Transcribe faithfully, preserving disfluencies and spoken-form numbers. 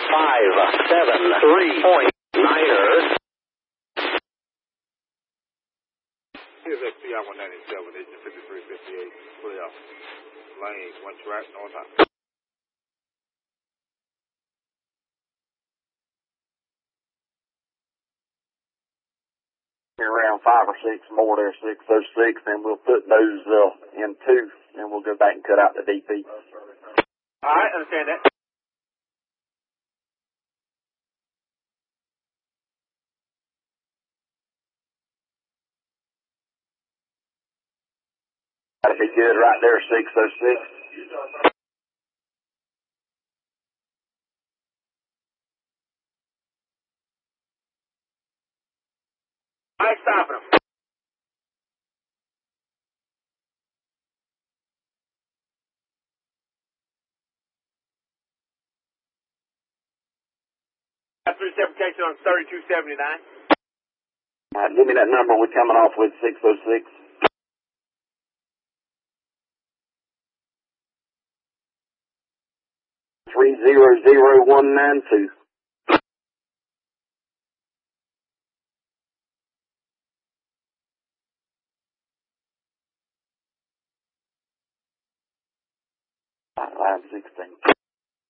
five seven three point niner. Here's X P I one ninety-seven, engine fifty-three fifty-eight, clear. Lane, one track, north high. Around five or six more there, six oh six, and we'll put those uh, in two, and we'll go back and cut out the D P. All right, understand that. That'll be good right there, six oh six. All right, stopping them. That's reciprocation on thirty-two seventy-nine. All right, give me that number we're coming off with, six oh six. three zero zero one nine two. Line sixteen.